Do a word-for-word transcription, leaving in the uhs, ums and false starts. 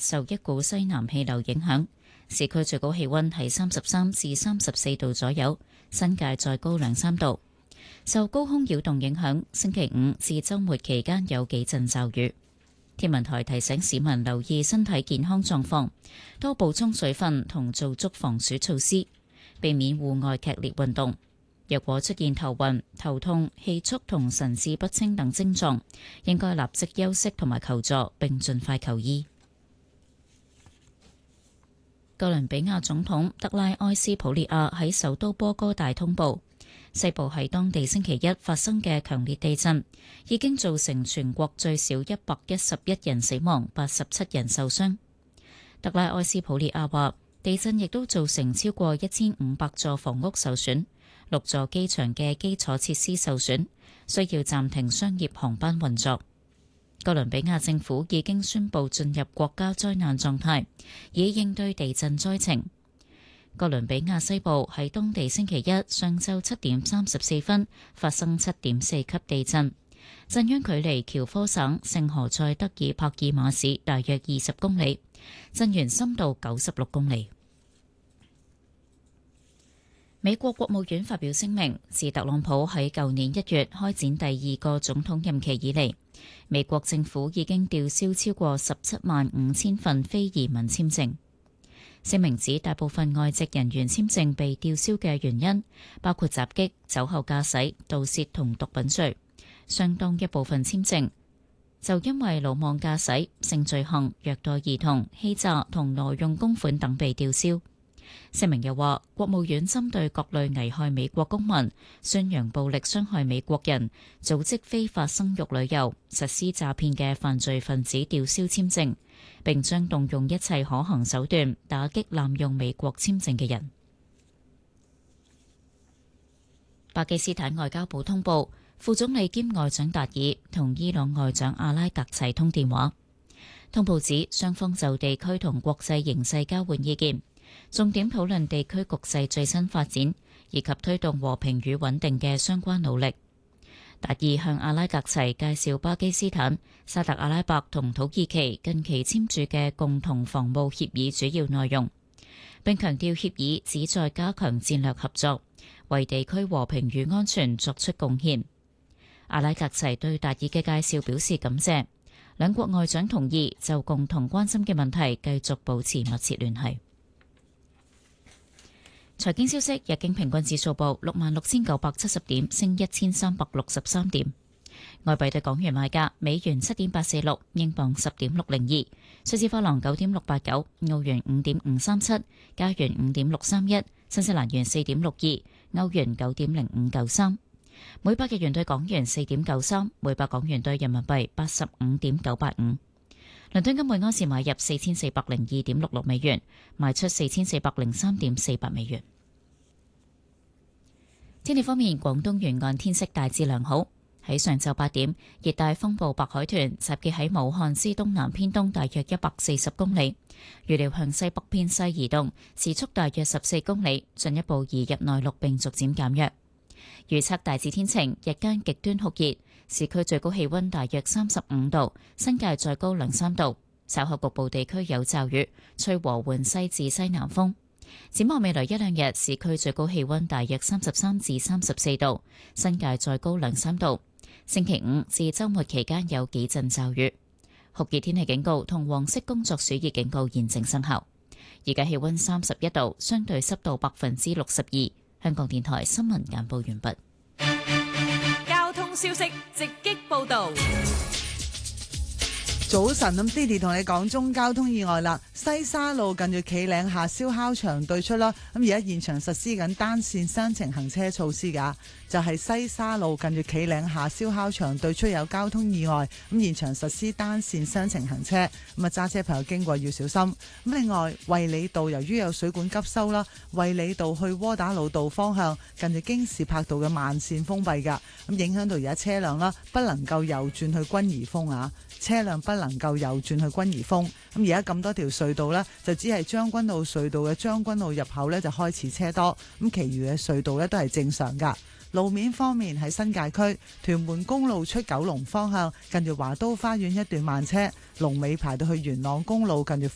受一股西南氣流影響，市區最高氣溫喺三十三至三十四度左右，新界再高兩三度。受高空擾動影響，星期五至週末期間有幾陣驟雨。天文台提醒市民留意身體健康狀況，多補充水分同做足防暑措施，避免戶外劇烈運動。若果出現頭暈、頭痛、氣促同神志不清等症狀，應該立即休息同埋求助，並盡快求醫。哥倫比亞總統德拉埃斯普列亞喺首都波哥大通報，西部喺當地星期一發生嘅強烈地震，已經造成全國最少一百一十一人死亡，八十七人受傷。德拉埃斯普列亞話，地震亦都造成超過一千五百座房屋受損。六座機場嘅基礎設施受損，需要暫停商業航班運作。哥倫比亞政府已經宣布進入國家災難狀態，以應對地震災情。哥倫比亞西部喺當地星期一上晝七點三十四分發生七點四級地震，震央距離喬科省聖何塞德爾帕爾馬市大約二十公里，震源深度九十六公里。美國國務院發表聲明，自特朗普喺舊年一月開展第二個總統任期以嚟，美國政府已經吊銷超過十七萬五千份非移民簽證。聲明指大部分外籍人員簽證被吊銷嘅原因包括襲擊、酒後駕駛、盜竊同毒品罪，相當一部分簽證就因為魯莽駕駛、性罪行、虐待兒童、欺詐同挪用公款等被吊銷。聲明又話，國務院針對各類危害美國公民、宣揚暴力傷害美國人、組織非法生育旅遊、實施詐騙嘅犯罪分子吊銷簽證，並將動用一切可行手段打擊濫用美國簽證嘅人。巴基斯坦外交部通報，副總理兼外長達爾同伊朗外長阿拉格齊通電話。通報指，雙方就地區同國際形勢交換意見，重點討論地區局勢最新發展，以及推動和平與穩定嘅相關努力。達爾向阿拉格齊介紹巴基斯坦、沙特阿拉伯同土耳其近期簽署嘅共同防務協議主要內容，並強調協議旨在加強戰略合作，為地區和平與安全作出貢獻。阿拉格齊對達爾嘅介紹表示感謝，兩國外長同意就共同關心嘅問題繼續保持密切聯繫。財經消息，日經平均指數報六萬六千九百七十點，升一千三百六十三點。外幣對港元賣價，美元七點八四六，英鎊十點六零二，瑞士法郎九點六八九，澳元五點五三七，加元五點六三一，新西蘭元四點六二，歐元九點零五九三。每百日元對港元四點九三，每百港元對人民幣八十五點九八五。倫敦金每安士買入四千四百零二點六六美元，賣出四千四百零三點四八美元。天氣方面，廣東沿岸天色大致良好。喺上晝八點，熱帶風暴白海豚集結喺武漢之東南偏東大約一百四十公里，預料向西北偏西移動，時速大約十四公里，進一步移入內陸並逐漸減弱。預測大致天晴，日間極端酷熱，市區最高氣溫大約三十五度，新界再高兩三度。稍後局部地區有驟雨，吹和緩西至西南風。展望未來一兩日，市區最高氣溫大約三十三至三十四度，新界再高兩三度。星期五至周末期間有幾陣驟雨。酷熱天氣警告同黃色工作暑熱警告現正生效。而家氣溫三十一度，相對濕度百分之六十二。香港電台新聞簡報完畢。 交通消息直擊報道。 早晨，咁 Didi 同你講中交通意外啦。西沙路近住企嶺下燒烤場對出啦，咁而家現場實施緊單線雙程行車措施噶，就係、是、西沙路近住企嶺下燒烤場對出有交通意外，咁現場實施單線雙程行車，咁啊揸車朋友經過要小心。咁另外衛理道由於有水管急修啦，衛理道去窩打老道方向近住京士柏道嘅慢線封閉噶，咁影響到而家車輛啦不能夠右轉去君怡峰啊。車輛不能夠右轉去君怡峰，咁而家咁多條隧道呢，就只係將軍澳隧道嘅將軍澳入口呢，就開始車多，咁其餘嘅隧道呢，都係正常噶。路面方面喺新界區屯門公路出九龍方向近住華都花園一段慢車，龍尾排到去元朗公路近住